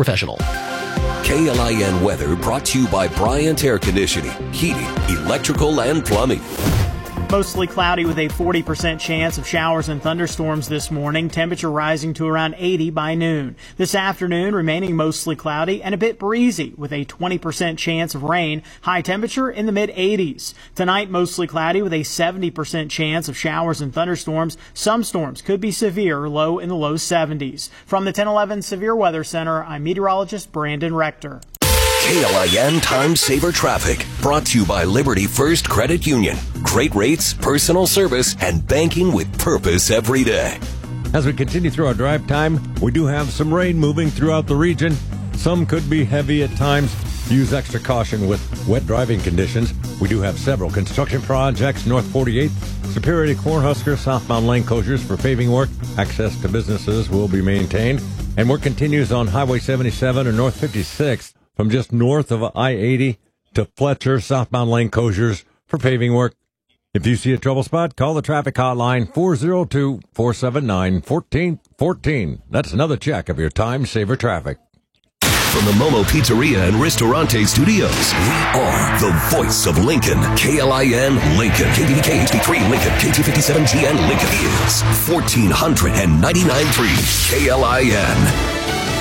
professional. KLIN weather brought to you by Bryant Air Conditioning, Heating, Electrical, and Plumbing. Mostly cloudy with a 40% chance of showers and thunderstorms this morning. Temperature rising to around 80 by noon. This afternoon remaining mostly cloudy and a bit breezy with a 20% chance of rain. High temperature in the mid-80s. Tonight mostly cloudy with a 70% chance of showers and thunderstorms. Some storms could be severe, low in the low 70s. From the 1011 Severe Weather Center, I'm meteorologist Brandon Rector. KLIN Time Saver Traffic, brought to you by Liberty First Credit Union. Great rates, personal service, and banking with purpose every day. As we continue through our drive time, we do have some rain moving throughout the region. Some could be heavy at times. Use extra caution with wet driving conditions. We do have several construction projects, North 48th, Superior to Cornhusker, southbound lane closures for paving work. Access to businesses will be maintained. And work continues on Highway 77 or North 56th. From just north of I-80 to Fletcher, southbound lane closures for paving work. If you see a trouble spot, call the traffic hotline 402-479-1414. That's another check of your Time Saver traffic. From the Momo Pizzeria and Ristorante Studios, we are the voice of Lincoln. KLIN Lincoln. KBBK HD3 Lincoln. KT57GN Lincoln is 1499.3 KLIN.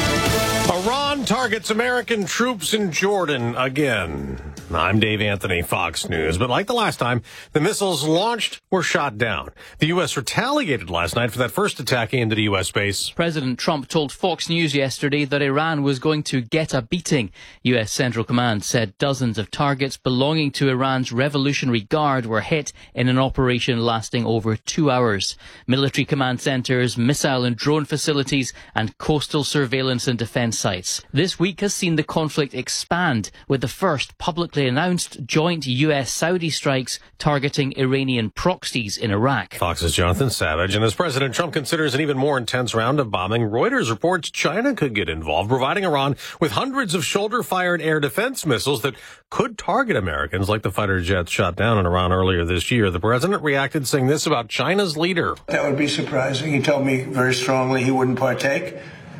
Iran targets American troops in Jordan again. I'm Dave Anthony, Fox News. But like the last time, the missiles launched were shot down. The U.S. retaliated last night for that first attack into the U.S. base. President Trump told Fox News yesterday that Iran was going to get a beating. U.S. Central Command said dozens of targets belonging to Iran's Revolutionary Guard were hit in an operation lasting over 2 hours. Military command centers, missile and drone facilities, and coastal surveillance and defense sites. This week has seen the conflict expand with the first publicly announced joint U.S.-Saudi strikes targeting Iranian proxies in Iraq. Fox's Jonathan Savage. And as President Trump considers an even more intense round of bombing, Reuters reports China could get involved, providing Iran with hundreds of shoulder-fired air defense missiles that could target Americans, like the fighter jets shot down in Iran earlier this year. The president reacted saying this about China's leader. That would be surprising. He told me very strongly he wouldn't partake.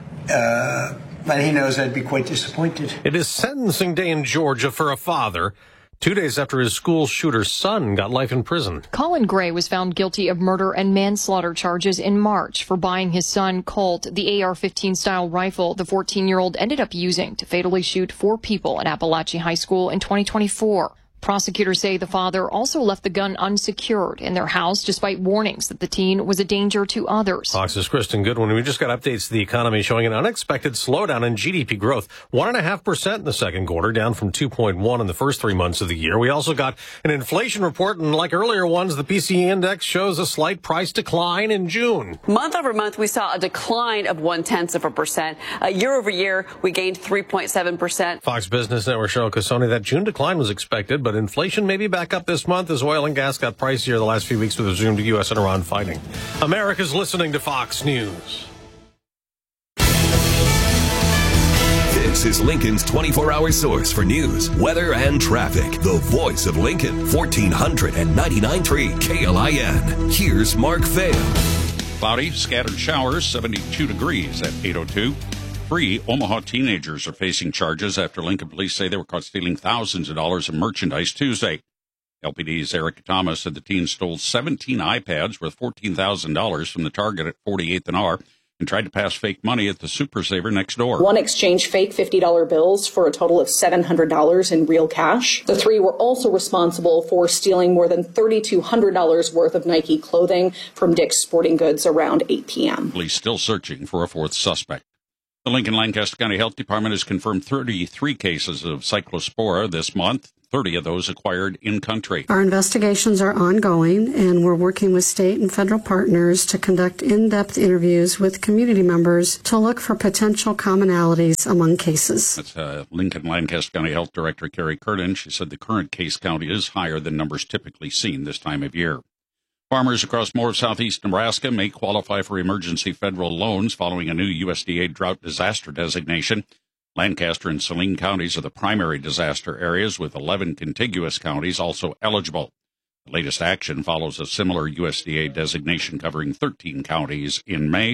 And he knows I'd be quite disappointed. It is sentencing day in Georgia for a father 2 days after his school shooter's son got life in prison. Colin Gray was found guilty of murder and manslaughter charges in March for buying his son Colt the AR-15 style rifle the 14-year-old ended up using to fatally shoot 4 people at Appalachian High School in 2024. Prosecutors say the father also left the gun unsecured in their house despite warnings that the teen was a danger to others. Fox's Kristen Goodwin. We just got updates to the economy showing an unexpected slowdown in GDP growth. 1.5% in the second quarter, down from 2.1 in the first 3 months of the year. We also got an inflation report, and like earlier ones, the PCE index shows a slight price decline in June. Month over month, we saw a decline of 0.1%. Year over year, we gained 3.7%. Fox Business Network Cheryl Casoni, that June decline was expected, but inflation may be back up this month as oil and gas got pricier the last few weeks with resumed U.S. and Iran fighting. America's listening to Fox News. This is Lincoln's 24-hour source for news, weather, and traffic. The voice of Lincoln, 1499.3 KLIN. Here's Mark Vail. Cloudy, scattered showers, 72 degrees at 8:02. 3 Omaha teenagers are facing charges after Lincoln police say they were caught stealing thousands of dollars of merchandise Tuesday. LPD's Eric Thomas said the teens stole 17 iPads worth $14,000 from the Target at 48th and R and tried to pass fake money at the Super Saver next door. One exchanged fake $50 bills for a total of $700 in real cash. The 3 were also responsible for stealing more than $3,200 worth of Nike clothing from Dick's Sporting Goods around 8 p.m. Police still searching for a 4th suspect. The Lincoln-Lancaster County Health Department has confirmed 33 cases of cyclospora this month, 30 of those acquired in-country. Our investigations are ongoing, and we're working with state and federal partners to conduct in-depth interviews with community members to look for potential commonalities among cases. That's Lincoln-Lancaster County Health Director Carrie Curtin. She said the current case count is higher than numbers typically seen this time of year. Farmers across more of southeast Nebraska may qualify for emergency federal loans following a new USDA drought disaster designation. Lancaster and Saline counties are the primary disaster areas, with 11 contiguous counties also eligible. The latest action follows a similar USDA designation covering 13 counties in May.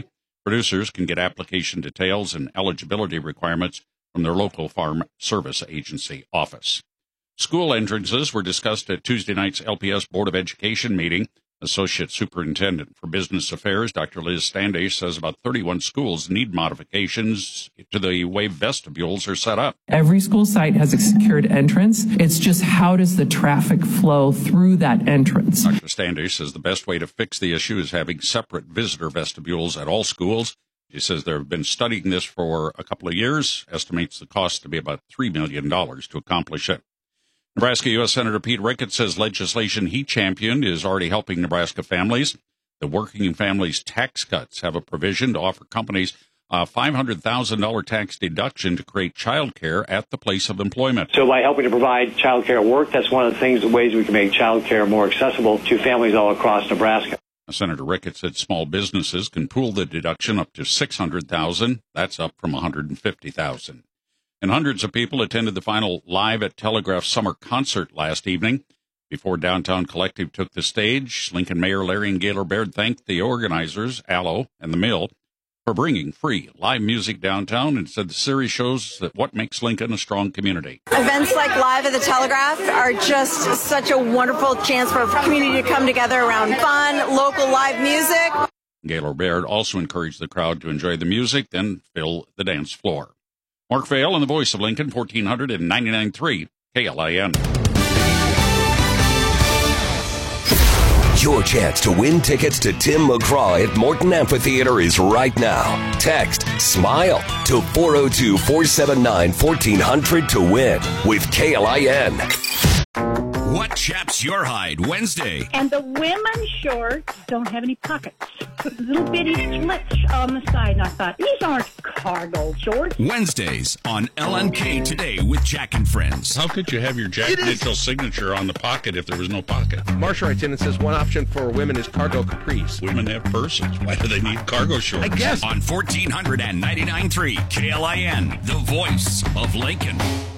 Producers can get application details and eligibility requirements from their local Farm Service Agency office. School entrances were discussed at Tuesday night's LPS Board of Education meeting. Associate Superintendent for Business Affairs, Dr. Liz Standish, says about 31 schools need modifications to the way vestibules are set up. Every school site has a secured entrance. It's just how does the traffic flow through that entrance? Dr. Standish says the best way to fix the issue is having separate visitor vestibules at all schools. She says they have been studying this for a couple of years, estimates the cost to be about $3 million to accomplish it. Nebraska U.S. Senator Pete Ricketts says legislation he championed is already helping Nebraska families. The Working Families Tax Cuts have a provision to offer companies a $500,000 tax deduction to create child care at the place of employment. So by helping to provide child care at work, that's one of the ways we can make child care more accessible to families all across Nebraska. Senator Ricketts said small businesses can pool the deduction up to $600,000. That's up from $150,000. And hundreds of people attended the final Live at Telegraph summer concert last evening. Before Downtown Collective took the stage, Lincoln Mayor Larry and Gaylor Baird thanked the organizers, Allo and The Mill, for bringing free live music downtown and said the series shows that what makes Lincoln a strong community. Events like Live at the Telegraph are just such a wonderful chance for a community to come together around fun, local live music. Gaylor Baird also encouraged the crowd to enjoy the music, then fill the dance floor. Mark Vail and the voice of Lincoln, 1499.3 KLIN. Your chance to win tickets to Tim McGraw at Morton Amphitheater is right now. Text SMILE to 402-479-1400 to win with KLIN. What chaps your hide Wednesday? And the women's shorts don't have any pockets. Little bitty slits on the side. And I thought, these aren't cargo shorts. Wednesdays on LNK Today with Jack and Friends. How could you have your Jack Mitchell signature on the pocket if there was no pocket? Marsha writes in and says one option for women is cargo capris. Women have purses. Why do they need cargo shorts? I guess. On 1499.3 KLIN, the voice of Lincoln.